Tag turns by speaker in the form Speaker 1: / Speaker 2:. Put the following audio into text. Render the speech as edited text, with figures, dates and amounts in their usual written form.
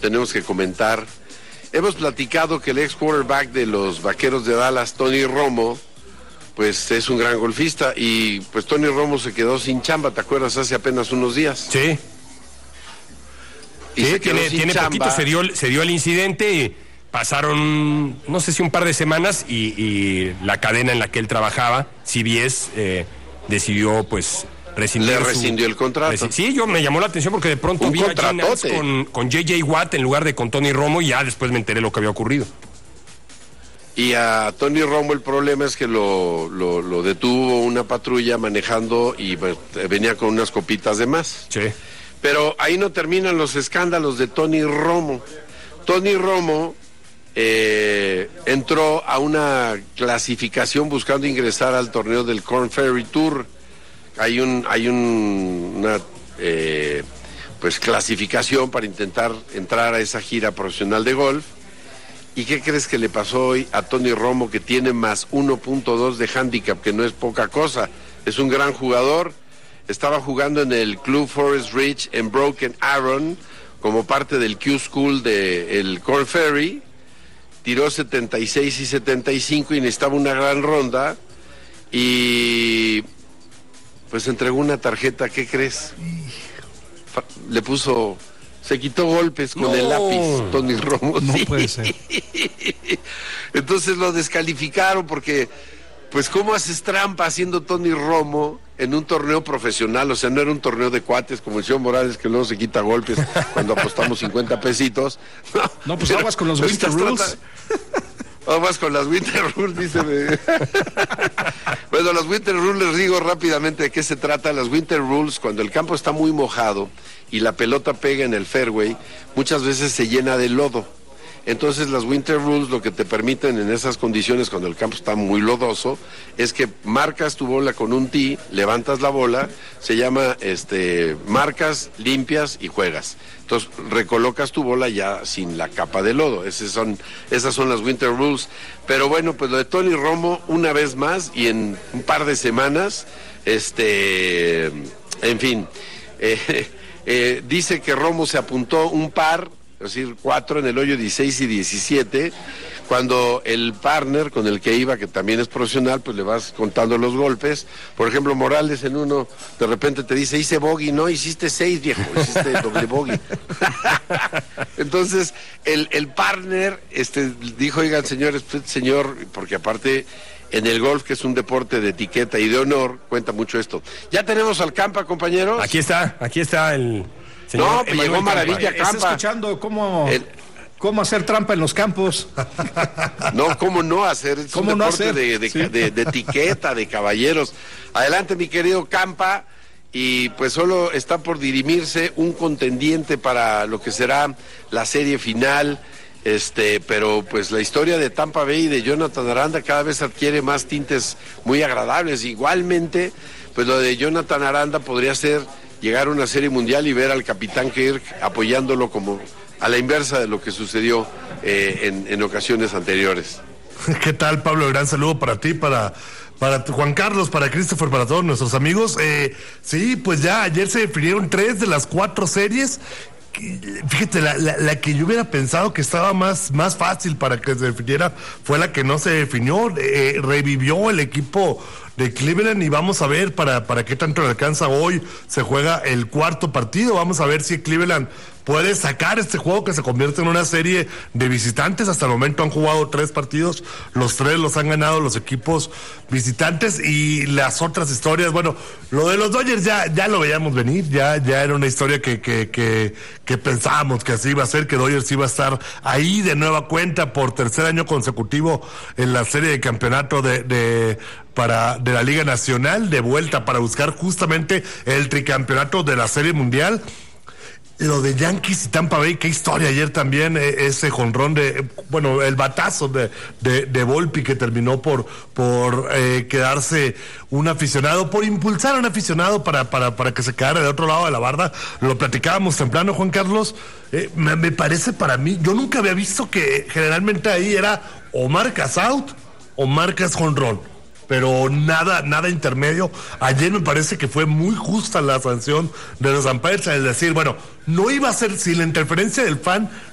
Speaker 1: tenemos que comentar. Hemos platicado que el ex quarterback de los Vaqueros de Dallas, Tony Romo, pues es un gran golfista, y pues Tony Romo se quedó sin chamba, ¿te acuerdas? Hace apenas unos días.
Speaker 2: Sí.
Speaker 1: Y
Speaker 2: sí, tiene poquito, se dio el incidente y pasaron, no sé si un par de semanas, y la cadena en la que él trabajaba, CBS, decidió pues
Speaker 1: rescindió el contrato.
Speaker 2: Sí, yo me llamó la atención porque de pronto vi a Giants con J.J. Watt en lugar de con Tony Romo, y ya después me enteré lo que había ocurrido.
Speaker 1: Y a Tony Romo el problema es que lo detuvo una patrulla manejando y pues, venía con unas copitas de más.
Speaker 2: Sí.
Speaker 1: Pero ahí no terminan los escándalos de Tony Romo. Tony Romo entró a una clasificación buscando ingresar al torneo del Korn Ferry Tour. Hay una pues clasificación para intentar entrar a esa gira profesional de golf. ¿Y qué crees que le pasó hoy a Tony Romo, que tiene más 1.2 de handicap, que no es poca cosa? Es un gran jugador. Estaba jugando en el Club Forest Ridge en Broken Arrow como parte del Q School del Korn Ferry. Tiró 76 y 75 y necesitaba una gran ronda. Y pues entregó una tarjeta, ¿qué crees? Le puso, se quitó golpes con el lápiz, Tony Romo.
Speaker 3: No
Speaker 1: sí.
Speaker 3: puede ser.
Speaker 1: Entonces lo descalificaron porque, pues, ¿cómo haces trampa haciendo Tony Romo en un torneo profesional? O sea, no era un torneo de cuates como el señor Morales, que luego se quita golpes cuando apostamos 50 pesitos.
Speaker 3: No, pues aguas con los Winter Rules.
Speaker 1: Aguas con las Winter Rules, dice. Bueno, las Winter Rules, les digo rápidamente de qué se trata. Las Winter Rules, cuando el campo está muy mojado y la pelota pega en el fairway, muchas veces se llena de lodo. Entonces las Winter Rules lo que te permiten en esas condiciones, cuando el campo está muy lodoso, es que marcas tu bola con un tee, levantas la bola, se llama marcas, limpias y juegas. Entonces recolocas tu bola ya sin la capa de lodo. Esas son las Winter Rules. Pero bueno, pues lo de Tony Romo, una vez más, y en un par de semanas, en fin, dice que Romo se apuntó un par, es decir, 4 en el hoyo 16 y 17, cuando el partner con el que iba, que también es profesional, pues le vas contando los golpes. Por ejemplo, Morales en uno, de repente te dice, hice bogey, no, hiciste 6, viejo, hiciste doble bogey. Entonces, el partner dijo, oigan, señores, señor, porque aparte en el golf, que es un deporte de etiqueta y de honor, cuenta mucho esto. ¿Ya tenemos al Campa, compañeros?
Speaker 2: Aquí está el señor.
Speaker 1: No, pues llegó Maravilla Campa.
Speaker 3: Está escuchando cómo hacer trampa en los campos.
Speaker 1: No, cómo no hacer, es un deporte de etiqueta, de caballeros. Adelante, mi querido Campa, y pues solo está por dirimirse un contendiente para lo que será la serie final, pero pues la historia de Tampa Bay y de Jonathan Aranda cada vez adquiere más tintes muy agradables. Igualmente, pues lo de Jonathan Aranda podría ser llegar a una serie mundial y ver al capitán Kirk apoyándolo como a la inversa de lo que sucedió en ocasiones anteriores.
Speaker 4: ¿Qué tal, Pablo? Gran saludo para ti, para Juan Carlos, para Christopher, para todos nuestros amigos. Sí, pues ya ayer se definieron 3 de las 4 series. Fíjate, la que yo hubiera pensado que estaba más fácil para que se definiera fue la que no se definió. Revivió el equipo de Cleveland y vamos a ver para qué tanto le alcanza. Hoy se juega el 4º partido, vamos a ver si Cleveland puede sacar este juego que se convierte en una serie de visitantes. Hasta el momento han jugado 3 partidos, los 3 los han ganado los equipos visitantes. Y las otras historias, bueno, lo de los Dodgers ya lo veíamos venir, ya era una historia que pensábamos que así iba a ser, que Dodgers iba a estar ahí de nueva cuenta por 3er año consecutivo en la serie de campeonato de la Liga Nacional, de vuelta para buscar justamente el tricampeonato de la Serie Mundial. Lo de Yankees y Tampa Bay, qué historia ayer también, ese jonrón el batazo de Volpi, que terminó por quedarse un aficionado, por impulsar a un aficionado para que se quedara de otro lado de la barda. Lo platicábamos temprano, Juan Carlos. Me parece, para mí, yo nunca había visto que generalmente ahí era o marcas out o marcas jonrón, pero nada intermedio. Ayer me parece que fue muy justa la sanción de los umpires, es decir, bueno, no iba a ser, si la interferencia del fan